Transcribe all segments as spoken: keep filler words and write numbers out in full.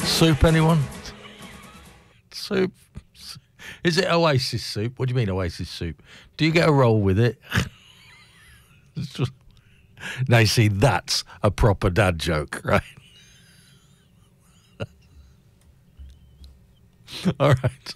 Soup, anyone? Soup? Is it Oasis soup? What do you mean Oasis soup? Do you get a roll with it? Now, you see, that's a proper dad joke, right? All right.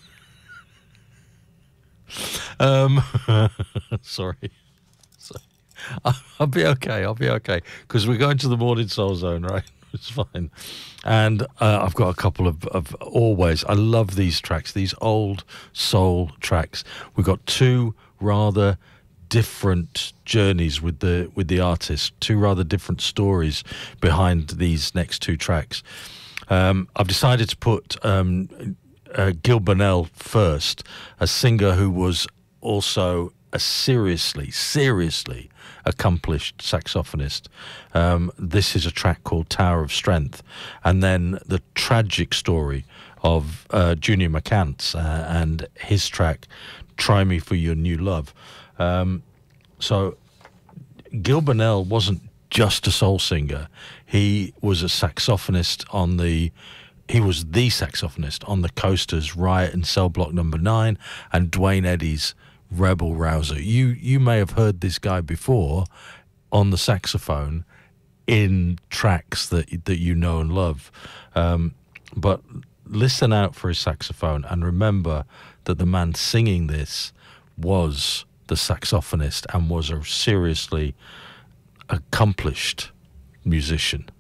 Um, sorry. sorry. I'll, I'll be okay. I'll be okay. Because we're going to the Morning Soul Zone, right? It's fine. And uh, I've got a couple of, of always, I love these tracks, these old soul tracks. We've got two rather different journeys with the with the artist, two rather different stories behind these next two tracks. Um, I've decided to put um, uh, Gil Burnell first, a singer who was also a seriously, seriously accomplished saxophonist. Um, this is a track called Tower of Strength, and then the tragic story of uh, Junior McCants uh, and his track Try Me For Your New Love. Um, so Gil Burnell wasn't just a soul singer. He was a saxophonist on the, he was the saxophonist on the Coasters, Riot and Cell Block Number Nine, and Dwayne Eddy's Rebel Rouser. You you may have heard this guy before on the saxophone in tracks that that you know and love. Um, but listen out for his saxophone and remember that the man singing this was the saxophonist and was a seriously accomplished musician.